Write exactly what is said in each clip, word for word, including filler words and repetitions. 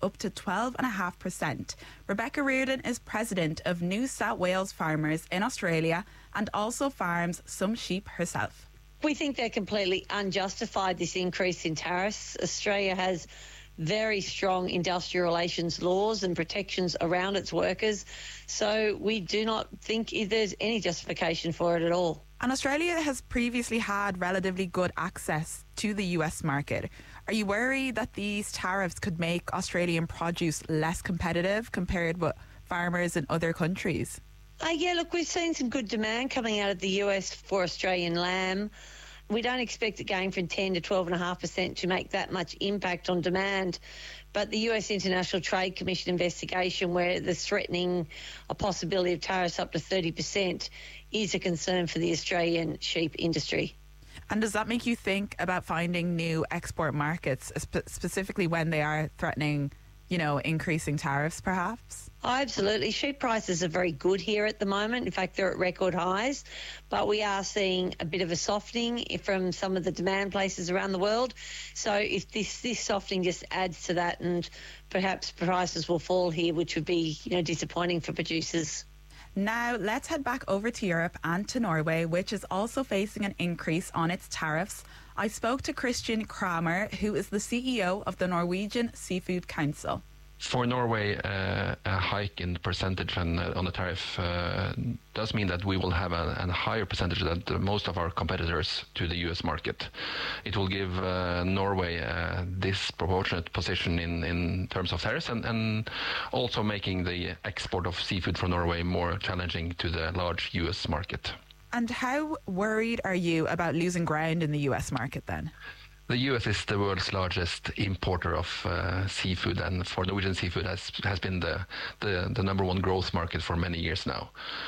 up to twelve point five percent. Rebecca Reardon is president of New South Wales Farmers in Australia and also farms some sheep herself. We think they're completely unjustified, this increase in tariffs. Australia has very strong industrial relations laws and protections around its workers, so we do not think there's any justification for it at all. And Australia has previously had relatively good access to the U S market. Are you worried that these tariffs could make Australian produce less competitive compared with farmers in other countries? Uh, yeah, look, we've seen some good demand coming out of the U S for Australian lamb. We don't expect it going from ten to twelve point five percent to make that much impact on demand. But the U S International Trade Commission investigation, where they're threatening a possibility of tariffs up to thirty percent, is a concern for the Australian sheep industry. And does that make you think about finding new export markets, spe- specifically when they are threatening, you know, increasing tariffs perhaps? Oh, absolutely. Sheep prices are very good here at the moment. In fact, they're at record highs. But we are seeing a bit of a softening from some of the demand places around the world. So if this, this softening just adds to that, and perhaps prices will fall here, which would be, you know, disappointing for producers. Now, let's head back over to Europe and to Norway, which is also facing an increase on its tariffs. I spoke to Christian Kramer, who is the C E O of the Norwegian Seafood Council. For Norway, uh, a hike in percentage and, uh, on the tariff uh, does mean that we will have a, a higher percentage than the, most of our competitors to the U S market. It will give uh, Norway a disproportionate position in, in terms of tariffs, and, and also making the export of seafood from Norway more challenging to the large U S market. And how worried are you about losing ground in the U S market then? The U S is the world's largest importer of uh, seafood, and for Norwegian seafood has has been the, the the number one growth market for many years now.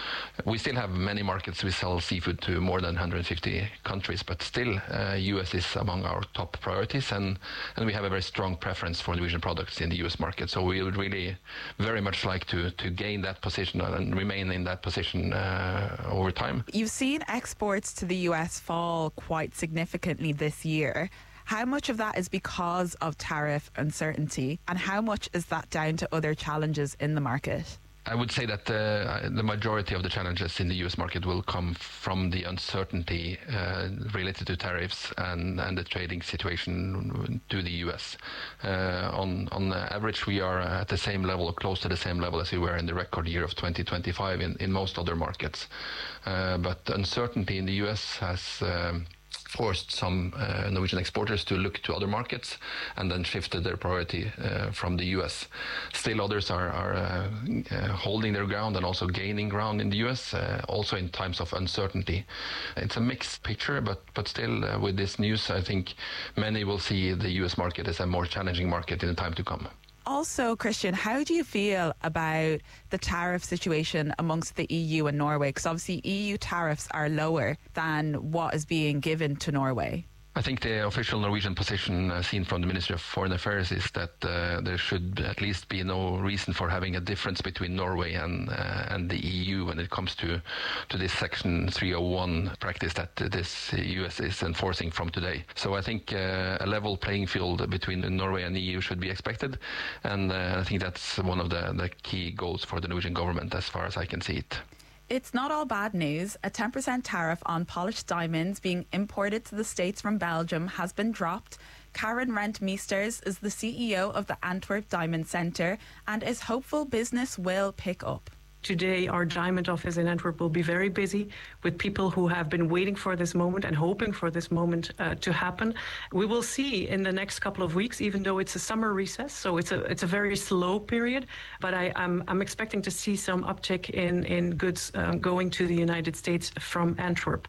We still have many markets. We sell seafood to more than one hundred fifty countries, but still uh, U S is among our top priorities, and, and we have a very strong preference for Norwegian products in the U S market. So we would really very much like to, to gain that position and remain in that position uh, over time. You've seen exports to the U S fall quite significantly this year. How much of that is because of tariff uncertainty, and how much is that down to other challenges in the market? I would say that uh, the majority of the challenges in the U S market will come from the uncertainty uh, related to tariffs and, and the trading situation to the U S. Uh, on, on average, we are at the same level, or close to the same level as we were in the record year of twenty twenty-five in, in most other markets. Uh, but uncertainty in the U S has um, forced some uh, Norwegian exporters to look to other markets and then shifted their priority uh, from the U S. Still others are, are uh, uh, holding their ground and also gaining ground in the U S, uh, also in times of uncertainty. It's a mixed picture, but, but still uh, with this news, I think many will see the U S market as a more challenging market in the time to come. Also, Christian, how do you feel about the tariff situation amongst the E U and Norway? Because obviously E U tariffs are lower than what is being given to Norway. I think the official Norwegian position uh, seen from the Ministry of Foreign Affairs is that uh, there should at least be no reason for having a difference between Norway and uh, and the E U when it comes to to this Section three oh one practice that uh, this U S is enforcing from today. So I think uh, a level playing field between Norway and the E U should be expected, and uh, I think that's one of the, the key goals for the Norwegian government as far as I can see it. It's not all bad news. A ten percent tariff on polished diamonds being imported to the States from Belgium has been dropped. Karen Rentmeesters is the C E O of the Antwerp Diamond Centre and is hopeful business will pick up. Today, our diamond office in Antwerp will be very busy with people who have been waiting for this moment and hoping for this moment uh, to happen. We will see in the next couple of weeks, even though it's a summer recess, so it's a it's a very slow period. But I, I'm I'm expecting to see some uptick in in goods uh, going to the United States from Antwerp.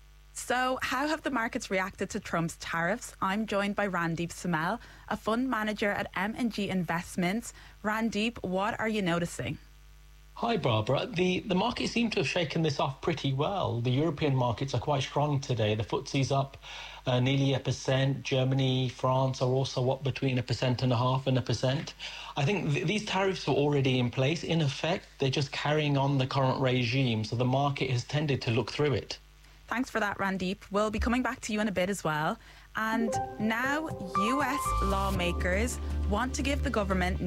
So, how have the markets reacted to Trump's tariffs? I'm joined by Randeep Samel, a fund manager at M and G Investments. Randeep, what are you noticing? Hi, Barbara. The, the markets seem to have shaken this off pretty well. The European markets are quite strong today. The F T S E's up uh, nearly a percent. Germany, France are also up between a percent and a half and a percent. I think th- these tariffs were already in place. In effect, they're just carrying on the current regime. So the market has tended to look through it. Thanks for that, Randeep. We'll be coming back to you in a bit as well. And now U S lawmakers want to give the government